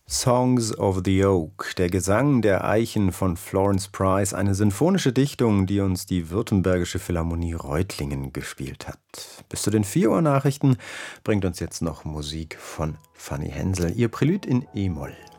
Songs of the Oak, der Gesang der Eichen von Florence Price, eine sinfonische Dichtung, die uns die Württembergische Philharmonie Reutlingen gespielt hat. Bis zu den 4 Uhr Nachrichten bringt uns jetzt noch Musik von Fanny Hensel, ihr Prälud in E-Moll.